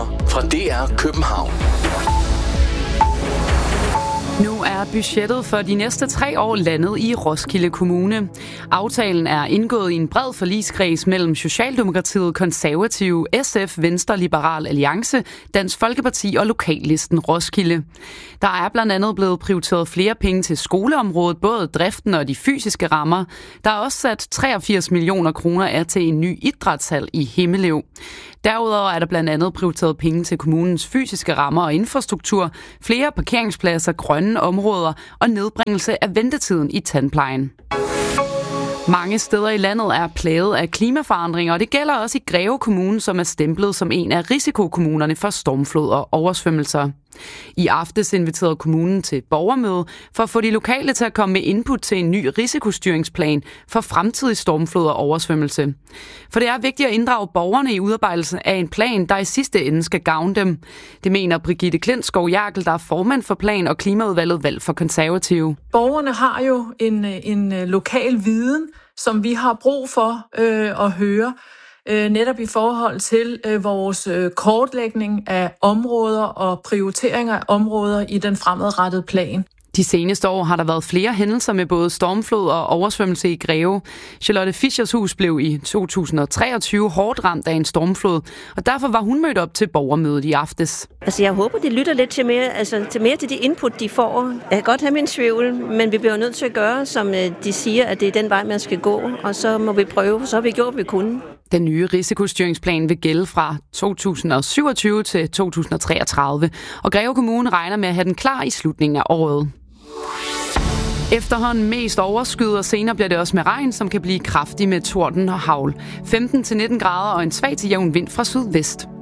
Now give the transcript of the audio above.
Nyheder fra DR København. Nu er budgettet for de næste 3 år landet i Roskilde Kommune. Aftalen er indgået i en bred forligskreds mellem Socialdemokratiet, Konservative, SF, Venstre, Liberal Alliance, Dansk Folkeparti og Lokallisten Roskilde. Der er blandt andet blevet prioriteret flere penge til skoleområdet, både driften og de fysiske rammer. Der er også sat 83 millioner kroner af til en ny idrætshal i Himmelev. Derudover er der blandt andet prioriteret penge til kommunens fysiske rammer og infrastruktur, flere parkeringspladser, grønne områder og nedbringelse af ventetiden i tandplejen. Mange steder i landet er plaget af klimaforandringer, og det gælder også i Greve Kommune, som er stemplet som en af risikokommunerne for stormflod og oversvømmelser. I aftes inviterede kommunen til borgermøde for at få de lokale til at komme med input til en ny risikostyringsplan for fremtidig stormflod og oversvømmelse. For det er vigtigt at inddrage borgerne i udarbejdelsen af en plan, der i sidste ende skal gavne dem. Det mener Brigitte Klintskov Jerkel, der er formand for Plan- og Klimaudvalget valgt for Konservative. Borgerne har jo en lokal viden, som vi har brug for at høre. Netop i forhold til vores kortlægning af områder og prioriteringer af områder i den fremadrettede plan. De seneste år har der været flere hændelser med både stormflod og oversvømmelse i Greve. Charlotte Fischers hus blev i 2023 hårdt ramt af en stormflod, og derfor var hun mødt op til borgermødet i aftes. Altså jeg håber, de lytter lidt til mere til de input, de får. Jeg kan godt have min tvivl, men vi bliver nødt til at gøre, som de siger, at det er den vej, man skal gå, og så må vi prøve, så har vi gjort, hvad vi kunne. Den nye risikostyringsplan vil gælde fra 2027 til 2033, og Greve Kommune regner med at have den klar i slutningen af året. Efterhånden mest overskyet, og senere bliver det også med regn, som kan blive kraftig med torden og hagl. 15-19 grader og en svag til jævn vind fra sydvest.